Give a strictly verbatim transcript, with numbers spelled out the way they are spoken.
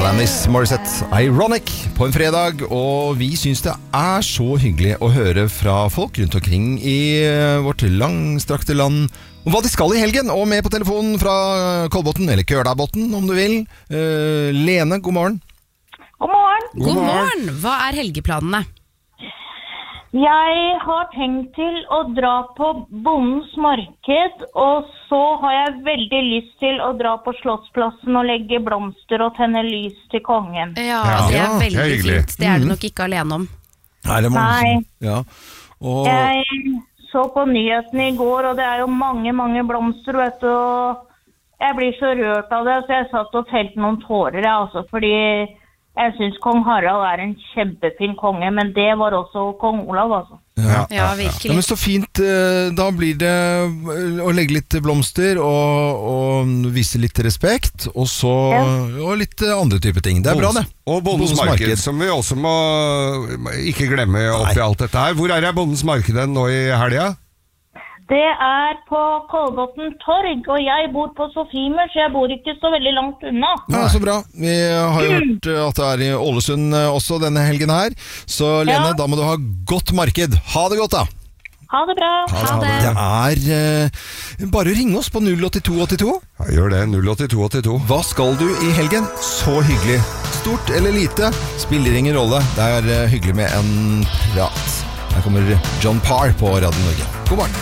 Alanis Morissette, Ironic på en fredag, og vi synes det er så hyggelig å høre fra folk rundt omkring i vårt langstrakte land om hva de skal i helgen. Og med på telefonen fra Kolbotn, eller Kølabotn om du vil, uh, Lene, god morgen. God morgen. God morgen. Hva er helgeplanene? Jeg har tenkt til å dra på Bondens marked, og så har jeg veldig lyst til å dra på Slottsplassen og legge blomster og tenne lys til kongen. Ja, Ja, det er ja, veldig det er hyggelig. fint. Det er du nok ikke alene om. Nei, det må Nei. Ja. Og Jeg så på nyhetene i går, og det er jo mange, mange blomster, vet du, og jeg blir så rørt av det, så jeg satt og felt noen tårer, jeg, altså, fordi jeg synes kong Harald er en kjempefin konge, men det var også kong Olav, altså. ja. Ja, Ja, virkelig. men så fint, eh, da blir det å legge litt blomster og, og vise litt respekt, og så Ja. og litt andre typer ting. Det er bra, det. Og Bondens Bondens marked, marked. som vi også må ikke glemme oppi Nei. alt dette her. Hvor er det Bondens marked nå i helga? Det er på Kolbotn torg, og jeg bor på Sofimer, så jeg bor ikke så veldig langt unna. Ja, så bra. Vi har jo hørt eh, at det er i Ålesund eh, også denne helgen her. Så Lene, Ja. da må du ha godt marked. Ha det godt, da! Ha det bra. Ha det. Det er eh, bare å ringe oss på null åtte to åtte to. Ja, gjør det. null åtte to åtte to. Hva skal du i helgen? Så hyggelig. Stort eller lite, spiller ingen rolle. Det er eh, hyggelig med en prat. Her kommer John Parr på Radio Norge. God morgen.